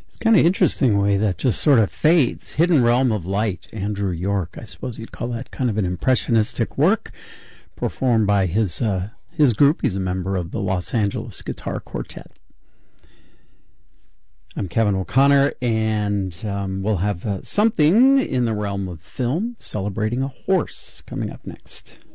It's kind of interesting way that just sort of fades. Hidden Realm of Light, Andrew York. I suppose you'd call that kind of an impressionistic work performed by his group. He's a member of the Los Angeles Guitar Quartet. I'm Kevin O'Connor, and we'll have something in the realm of film celebrating a horse coming up next.